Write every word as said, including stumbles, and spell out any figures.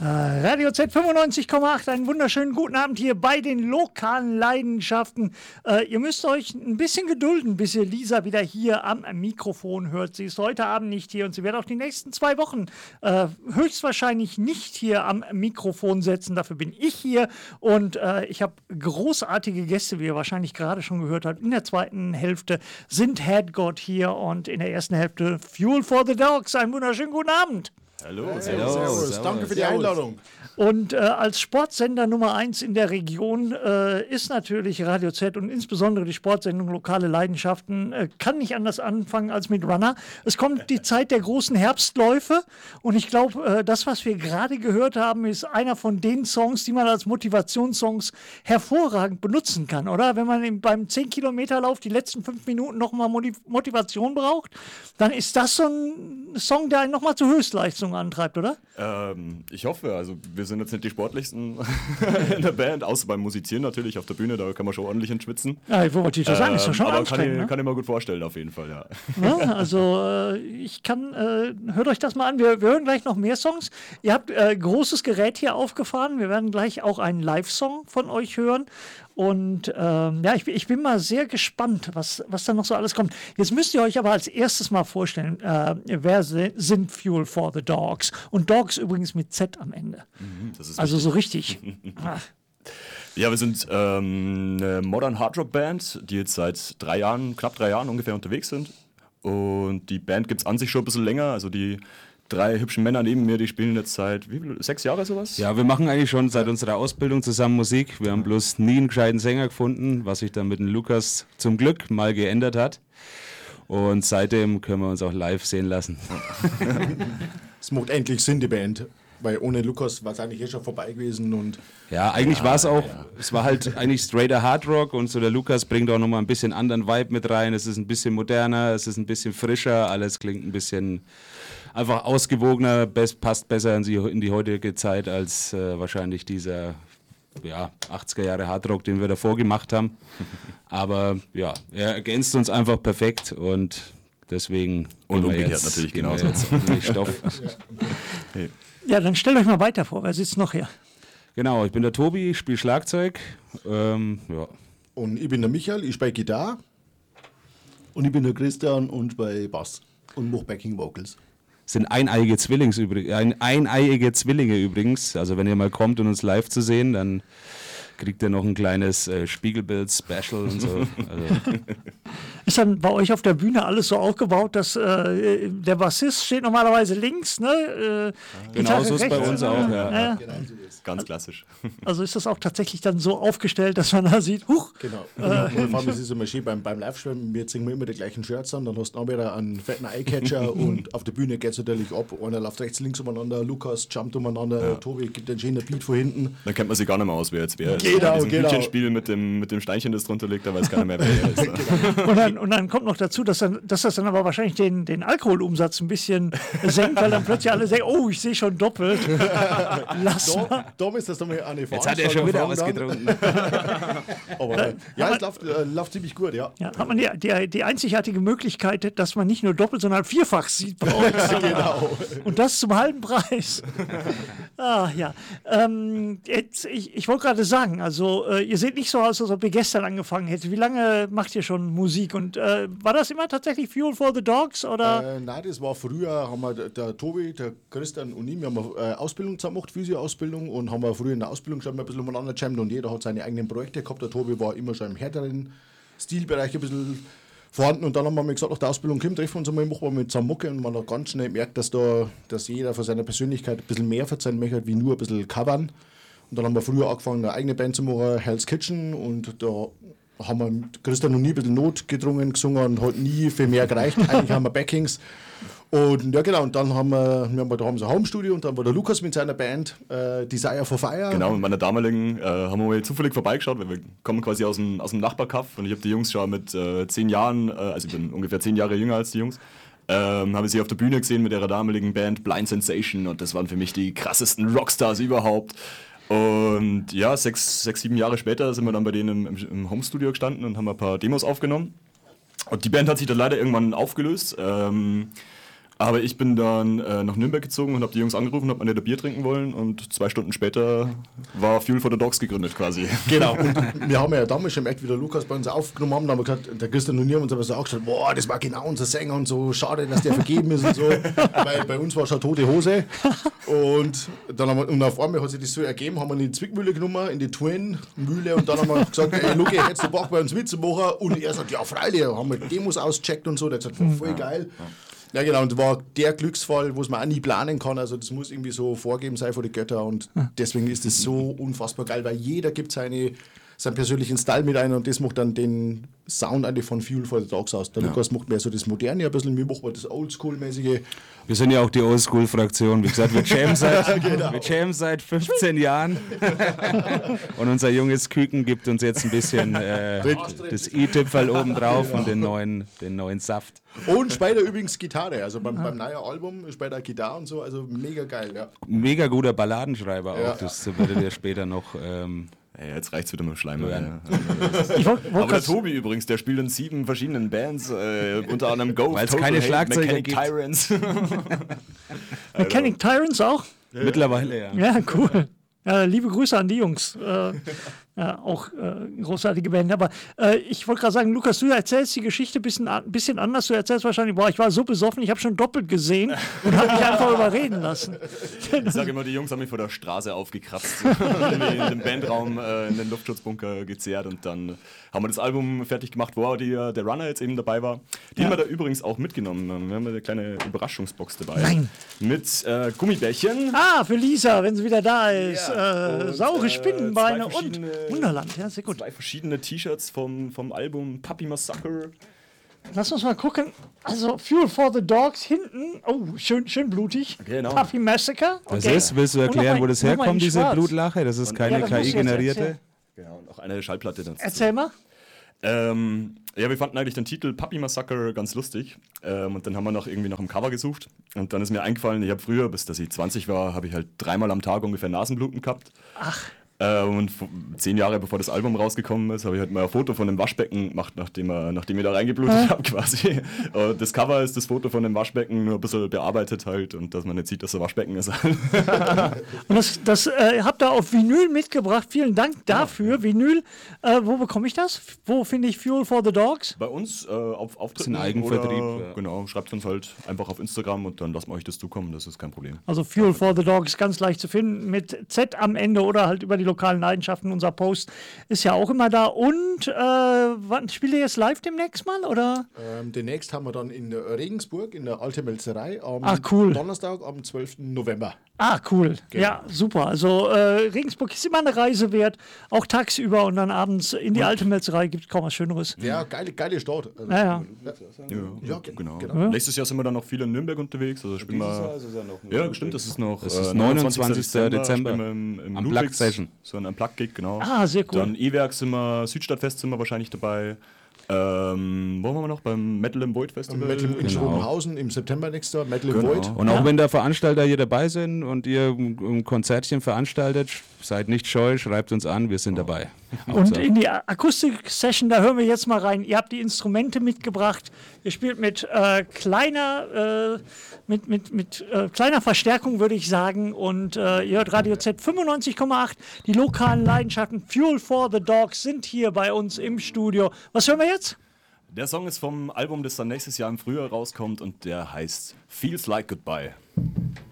Radio Z fünfundneunzig Komma acht, einen wunderschönen guten Abend hier bei den lokalen Leidenschaften. Äh, ihr müsst euch ein bisschen gedulden, bis ihr Lisa wieder hier am Mikrofon hört. Sie ist heute Abend nicht hier und sie wird auch die nächsten zwei Wochen äh, höchstwahrscheinlich nicht hier am Mikrofon sitzen. Dafür bin ich hier und äh, ich habe großartige Gäste, wie ihr wahrscheinlich gerade schon gehört habt. In der zweiten Hälfte sind Headgod hier und in der ersten Hälfte Fuel for the Dogs. Einen wunderschönen guten Abend. Hallo, hey, servus. servus. servus. Danke für die Einladung. Und äh, als Sportsender Nummer eins in der Region äh, ist natürlich Radio Z und insbesondere die Sportsendung Lokale Leidenschaften äh, kann nicht anders anfangen als mit Runner. Es kommt die Zeit der großen Herbstläufe und ich glaube, äh, das, was wir gerade gehört haben, ist einer von den Songs, die man als Motivationssongs hervorragend benutzen kann, oder? Wenn man beim zehn-Kilometer-Lauf die letzten fünf Minuten nochmal Motivation braucht, dann ist das so ein Song, der einen nochmal zur Höchstleistung antreibt, oder? Ähm, ich hoffe, also wir sind jetzt nicht die sportlichsten in der Band, außer beim Musizieren natürlich auf der Bühne, da kann man schon ordentlich entschwitzen. Ja, ich wollte schon sagen, ist doch schon aber anstrengend. kann ich, ne? kann ich mir gut vorstellen, auf jeden Fall, ja. Ja, also äh, ich kann, äh, hört euch das mal an, wir, wir hören gleich noch mehr Songs. Ihr habt äh, großes Gerät hier aufgefahren, wir werden gleich auch einen Live-Song von euch hören. Und ähm, ja, ich, ich bin mal sehr gespannt, was, was da noch so alles kommt. Jetzt müsst ihr euch aber als erstes mal vorstellen, äh, wer sind Fuel for the Dogs? Und Dogs übrigens mit Z am Ende. Mhm, das ist also so richtig. Ja, wir sind ähm, eine Modern Hard Rock Band, die jetzt seit drei Jahren, knapp drei Jahren ungefähr unterwegs sind. Und die Band gibt es an sich schon ein bisschen länger. Also die drei hübschen Männer neben mir, die spielen jetzt seit wie viel, sechs Jahre sowas? Ja, wir machen eigentlich schon seit unserer Ausbildung zusammen Musik. Wir haben bloß nie einen gescheiten Sänger gefunden, was sich dann mit dem Lukas zum Glück mal geändert hat. Und seitdem können wir uns auch live sehen lassen. Es macht endlich Sinn, die Band. Weil ohne Lukas war es eigentlich eh schon vorbei gewesen. Und ja, eigentlich ja, war es auch, ja. es war halt eigentlich straighter Hard Rock und so der Lukas bringt auch nochmal ein bisschen anderen Vibe mit rein. Es ist ein bisschen moderner, es ist ein bisschen frischer, alles klingt ein bisschen einfach ausgewogener, best, passt besser in die, in die heutige Zeit als äh, wahrscheinlich dieser ja, achtziger Jahre Hardrock, den wir davor gemacht haben. Aber ja, er ergänzt uns einfach perfekt und deswegen und umgekehrt natürlich genauso. Stoff. Hey. Ja, dann stellt euch mal weiter vor, wer sitzt noch hier? Genau, ich bin der Tobi, ich spiele Schlagzeug. Ähm, ja. Und ich bin der Michael, ich spiele Gitarre. Und ich bin der Christian und bei Bass und mache Backing Vocals. Sind eineiige Zwillings übrigens, ein, eineiige Zwillinge übrigens. Also wenn ihr mal kommt, um uns live zu sehen, dann kriegt ihr noch ein kleines äh, Spiegelbild-Special und so. Also. Ist dann bei euch auf der Bühne alles so aufgebaut, dass äh, der Bassist steht normalerweise links, ne? Äh, genau so ist bei uns auch, ja. ja. ja. Genau so ist. Ganz klassisch. Also ist das auch tatsächlich dann so aufgestellt, dass man da sieht, huch. Genau. Äh, und vor allem ist es immer schön beim, beim Live-Spielen, wir ziehen immer die gleichen Shirts an, dann hast du auch wieder einen fetten Eyecatcher und auf der Bühne geht es natürlich ab. Einer läuft rechts, links umeinander, Lukas jumpt umeinander, ja. Tobi gibt einen schönen Beat von hinten. Dann kennt man sich gar nicht mehr aus, wer jetzt wer ist. Genau, Dieses genau. Hütchenspiel mit dem, mit dem Steinchen, das drunter liegt, da weiß keiner mehr, wer er ist. Genau. Und, dann, und dann kommt noch dazu, dass, dann, dass das dann aber wahrscheinlich den, den Alkoholumsatz ein bisschen senkt, weil dann plötzlich alle sagen, oh, ich sehe schon doppelt. Lass Da, mal. da ist das dann mal eine Jetzt hat er schon wieder ausgetrunken. Aber äh, ja, es läuft, äh, läuft ziemlich gut, ja. Ja, hat man die, die, die einzigartige Möglichkeit, dass man nicht nur doppelt, sondern vierfach sieht bei uns. Genau. Und das zum halben Preis. Ah, ja. Ähm, jetzt, ich ich wollte gerade sagen, also äh, ihr seht nicht so aus, als ob ihr gestern angefangen hättet. Wie lange macht ihr schon Musik? Und äh, war das immer tatsächlich Fuel for the Dogs? Oder? Äh, nein, das war früher, haben wir der, der Tobi, der Christian und ich, wir haben eine äh, Ausbildung zusammen gemacht, Physio-Ausbildung, und haben wir früher in der Ausbildung schon mal ein bisschen umeinander gejammt und jeder hat seine eigenen Projekte gehabt. Der Tobi war immer schon im härteren Stilbereich ein bisschen vorhanden und dann haben wir mal gesagt, nach der Ausbildung kommen, treffen wir uns einmal, machen wir mit zusammen Mucke, und man hat ganz schnell gemerkt, dass, da, dass jeder von seiner Persönlichkeit ein bisschen mehr verzeihen möchte, wie nur ein bisschen covern. Und dann haben wir früher angefangen, eine eigene Band zu machen, Hell's Kitchen, und da haben wir mit Christian noch nie ein bisschen notgedrungen gesungen und hat nie viel mehr gereicht. Eigentlich haben wir Backings. Und ja, genau, und dann haben wir, wir haben, da haben wir ein Homestudio, und dann war der Lukas mit seiner Band, äh, Desire for Fire. Genau, mit meiner damaligen äh, haben wir mal zufällig vorbeigeschaut, weil wir kommen quasi aus dem, aus dem Nachbarkaff, und ich habe die Jungs schon mit äh, zehn Jahren, äh, also ich bin ungefähr zehn Jahre jünger als die Jungs, ähm, habe sie auf der Bühne gesehen mit ihrer damaligen Band Blind Sensation, und das waren für mich die krassesten Rockstars überhaupt. Und ja, sechs, sechs, sieben Jahre später sind wir dann bei denen im, im Homestudio gestanden und haben ein paar Demos aufgenommen. Und die Band hat sich dann leider irgendwann aufgelöst. Ähm, Aber ich bin dann äh, nach Nürnberg gezogen und habe die Jungs angerufen, ob wir da Bier trinken wollen und zwei Stunden später war Fuel for the Dogs gegründet quasi. Genau, und wir haben ja damals schon gemerkt, wie der Lukas bei uns aufgenommen haben, da haben wir gesagt, der Christian und ich haben uns aber so auch gesagt, boah, das war genau unser Sänger und so, schade, dass der vergeben ist und so, weil bei uns war schon tote Hose und dann haben wir, und auf einmal hat sich das so ergeben, haben wir in die Zwickmühle genommen, in die Twin-Mühle und dann haben wir gesagt, ey Luki, hättest du Bock bei uns mitzumachen? Und er sagt, ja freilich, haben wir Demos ausgecheckt und so, der hat gesagt, war voll geil. Ja genau, und war der Glücksfall, wo es man auch nie planen kann, also das muss irgendwie so vorgeben sein von den Göttern und deswegen ist das so unfassbar geil, weil jeder gibt seine, seinen persönlichen Style mit ein und das macht dann den Sound eigentlich von Fuel for the Dogs aus. Der ja. Lukas macht mehr so das Moderne ein bisschen, wir machen das Oldschool-mäßige. Wir sind ja auch die Oldschool-Fraktion, wie gesagt, wir jammen seit, genau. wir jammen seit fünfzehn Jahren und unser junges Küken gibt uns jetzt ein bisschen äh, das i-Tüpferl oben drauf ja. und den neuen, den neuen Saft. Und spielt er übrigens Gitarre, also beim, beim neuen Album spielt er Gitarre und so, also mega geil. Ja. Mega guter Balladenschreiber ja. auch, das werdet ihr später noch... Ähm, Ja, jetzt reicht's wieder mit dem Schleim. Ja. Ich wollt, wollt Aber der Tobi übrigens, der spielt in sieben verschiedenen Bands, äh, unter anderem Ghost, weil es keine Schlagzeuger Mechanic gibt. Tyrants. Mechanic Tyrants auch? Ja. Mittlerweile, ja. Ja, cool. Ja, liebe Grüße an die Jungs. Äh, ja, auch äh, großartige Band. Aber äh, ich wollte gerade sagen, Lukas, du erzählst die Geschichte ein bisschen, ein bisschen anders. Du erzählst wahrscheinlich, boah, ich war so besoffen, ich habe schon doppelt gesehen und habe mich einfach überreden lassen. Ich sage immer, die Jungs haben mich vor der Straße aufgekratzt, in den Bandraum, äh, in den Luftschutzbunker gezerrt und dann haben wir das Album fertig gemacht, wo die, der Runner jetzt eben dabei war. Die ja. haben wir da übrigens auch mitgenommen. Wir haben eine kleine Überraschungsbox dabei. Nein. Mit äh, Gummibärchen. Ah, für Lisa, wenn sie wieder da ist. Ja. Äh, Und, saure äh, Spinnenbeine zwei und Wunderland. Ja, sehr gut. Zwei verschiedene T-Shirts vom, vom Album Puppy Massacre. Lass uns mal gucken. Also Fuel for the Dogs hinten. Oh, schön, schön blutig. Genau. Puppy Massacre. Okay. Das ist, willst du erklären, wo das herkommt, diese Schwarz. Blutlache? Das ist keine ja, das K I-generierte. Genau, und auch eine Schallplatte dazu. Erzähl mal. Ähm, ja, wir fanden eigentlich den Titel Puppy Massacre ganz lustig. Ähm, und dann haben wir noch irgendwie nach einem Cover gesucht. Und dann ist mir eingefallen, ich habe früher, bis dass ich zwanzig war, habe ich halt dreimal am Tag ungefähr Nasenbluten gehabt. Ach. Äh, und zehn Jahre bevor das Album rausgekommen ist, habe ich halt mal ein Foto von dem Waschbecken gemacht, nachdem, er, nachdem ich da reingeblutet äh. habe quasi. Und das Cover ist das Foto von dem Waschbecken, nur ein bisschen bearbeitet halt und dass man nicht sieht, dass es ein Waschbecken ist. Und das, das äh, habt ihr auf Vinyl mitgebracht. Vielen Dank dafür. Ja. Vinyl, äh, wo bekomme ich das? Wo finde ich Fuel for the Dogs? Bei uns äh, auf Auftritten. Das ist ein Eigenvertrieb. Oder, ja. Genau, schreibt uns halt einfach auf Instagram und dann lassen wir euch das zukommen, das ist kein Problem. Also Fuel for the Dogs, ganz leicht zu finden, mit Z am Ende oder halt über die lokalen Leidenschaften. Unser Post ist ja auch immer da. Und äh, wann spielt ihr jetzt live demnächst mal? Oder? Ähm, demnächst haben wir dann in Regensburg in der Alte Melzerei am ah, cool. Donnerstag, am zwölften November. Ah, cool. Genau. Ja, super. Also äh, Regensburg ist immer eine Reise wert, auch tagsüber und dann abends in die Alte Melzerei, gibt es kaum was Schöneres. Ja, geile, geile Stadt. Also, ja, ja. Ja, ja, genau. genau. Ja. Nächstes Jahr sind wir dann noch viel in Nürnberg unterwegs. Also spielen wir, ist ja, noch ja, stimmt, das ist noch das ist äh, neunundzwanzigsten Dezember. Im, im Unplugged Session. So ein Unplugged-Gig, genau. Ah, sehr cool. Dann E-Werk sind wir, Südstadtfest sind wir wahrscheinlich dabei. Ähm, wo waren wir noch? Beim Metal im Void Festival? Metal in genau. Schrobenhausen im September nächstes Jahr, Metal im Genau. Void. Und auch ja. wenn da Veranstalter hier dabei sind und ihr ein Konzertchen veranstaltet, seid nicht scheu, schreibt uns an, wir sind dabei. Und in die Akustik-Session, da hören wir jetzt mal rein. Ihr habt die Instrumente mitgebracht. Ihr spielt mit äh, kleiner, äh, mit, mit, mit äh, kleiner Verstärkung, würde ich sagen. Und äh, ihr hört Radio Z fünfundneunzig Komma acht. Die lokalen Leidenschaften Fuel for the Dogs sind hier bei uns im Studio. Was hören wir jetzt? Der Song ist vom Album, das dann nächstes Jahr im Frühjahr rauskommt und der heißt Feels Like Goodbye.